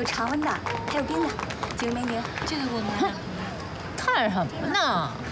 有常温的，还有冰的。几位美女， 这个我拿。 看什么呢？